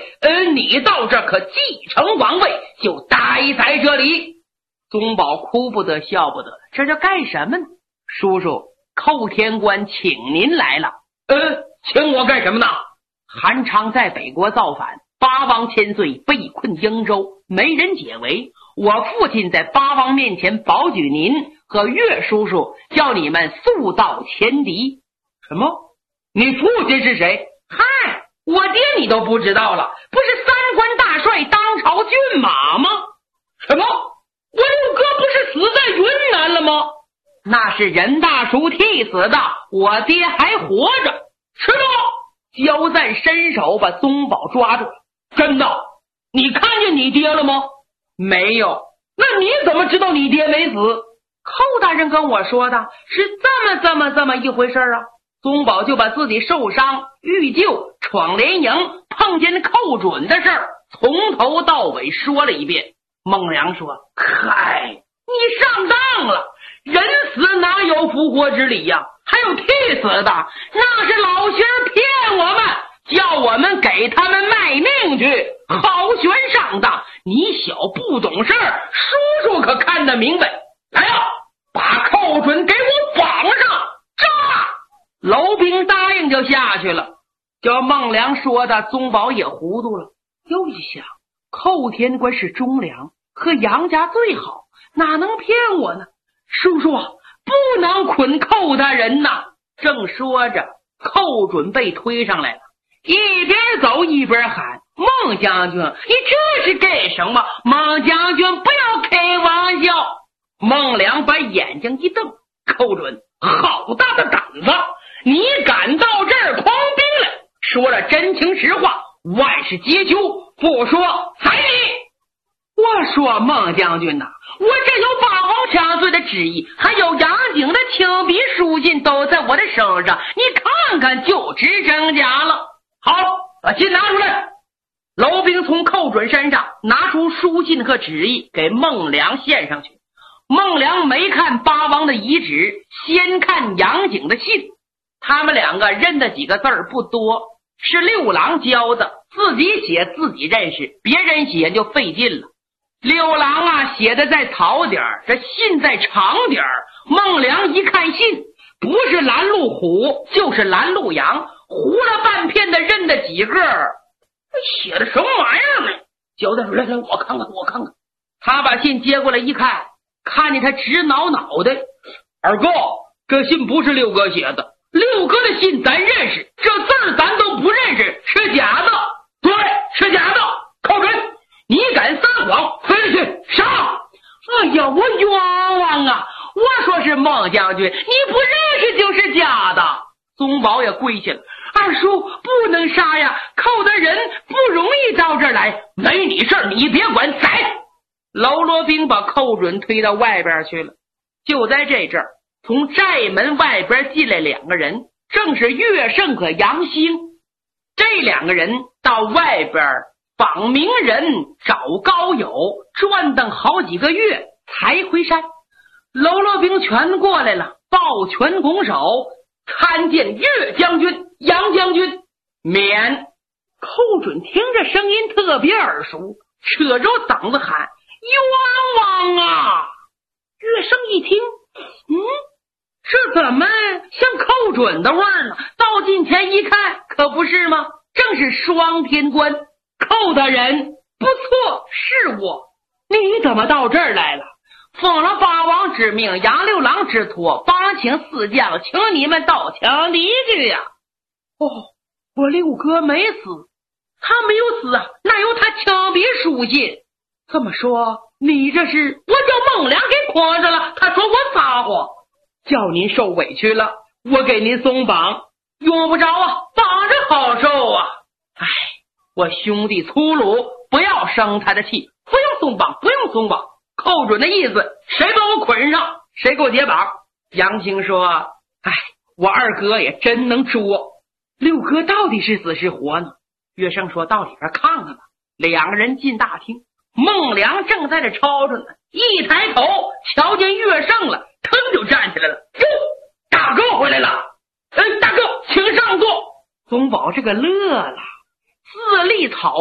你到这可继承王位，就待在这里。宗保哭不得笑不得，这叫干什么呢？叔叔，寇天官请您来了。请我干什么呢？韩昌在北国造反，八王千岁被困英州，没人解围。我父亲在八王面前保举您和岳叔叔，叫你们速到前敌。什么？你父亲是谁？嗨，我爹你都不知道了，不是三官大帅当朝骏马吗？什么？我六哥不是死在云南了吗？那是任大叔替死的，我爹还活着。吃了！交赞伸手把宗保抓住。真的？你看见你爹了吗？没有。那你怎么知道你爹没死？寇大人跟我说的，是这么一回事啊。宗保就把自己受伤、遇救、闯联营、碰见寇准的事儿从头到尾说了一遍。孟良说：嗨，你上当了，人死哪有复活之理呀？还有替死的，那是老仙儿骗我们，叫我们给他们卖命去，好悬赏的。你小不懂事儿，叔叔可看得明白。来呀，把寇准给我绑上，炸！楼兵答应就下去了。叫孟良说的，宗保也糊涂了。又一想，寇天官是忠良，和杨家最好，哪能骗我呢？叔叔，不能捆寇大人呐！正说着，寇准被推上来了，一边走一边喊：孟将军，你这是干什么？孟将军不要开玩笑！孟良把眼睛一瞪：寇准，好大的胆子，你敢到这儿狂兵来！说了真情实话，万事皆休，不说宰你！我说孟将军呐，我这有八王千岁的旨意，还有杨景的亲笔书信都在我的手上，你看看就知真假了。好，把信拿出来。楼兵从寇准身上拿出书信和旨意给孟良献上去。孟良没看八王的遗旨，先看杨景的信。他们两个认的几个字儿不多，是六郎教的，自己写自己认识，别人写就费劲了。六郎啊写的再草点儿，这信再长点儿。孟良一看信，不是拦路虎就是拦路羊，糊了半片的认的几个，写的什么玩意儿呢？交代出来，我看看。他把信接过来一看，看见他直挠脑袋。二哥，这信不是六哥写的，六哥的信咱认识，这字儿咱都不认识，是假的。对，是假的。寇准，你敢撒谎，回去杀！哎呀，我冤枉啊！我说是孟将军，你不认识就是假的。宗保也跪下了：二叔不能杀呀，寇的人不容易到这儿来，没你事儿，你别管，宰！喽啰兵把寇准推到外边去了。就在这阵儿，从寨门外边进来两个人，正是岳胜和杨兴。这两个人到外边访名人，找高友，转腾好几个月才回山。喽啰兵全过来了，抱拳拱手，参见岳将军、杨将军。免。寇准听着声音特别耳熟，扯着嗓子喊：冤枉啊！岳胜一听，这怎么像寇准的味儿呢？到近前一看，可不是吗？正是双天官。寇大人，不错，是我。你怎么到这儿来了？奉了八王之命，杨六郎之托，帮请四将，请你们到抢敌去呀！我六哥没死，他没有死啊，哪有他枪笔书信？这么说，你这是我叫孟良给诓着了，他说我撒谎，叫您受委屈了，我给您松绑，用不着啊，绑着好受啊。哎，我兄弟粗鲁，不要生他的气，不用松绑，不用松绑。寇准的意思，谁把我捆上，谁给我解绑。杨兴说：哎，我二哥也真能捉，六哥到底是死是活呢？岳胜说：到里边看看吧。两个人进大厅，孟良正在这吵着呢，一抬头瞧见岳胜了，腾就站起来了。哟，大哥回来了！大哥请上座。宗保这个乐了，自立草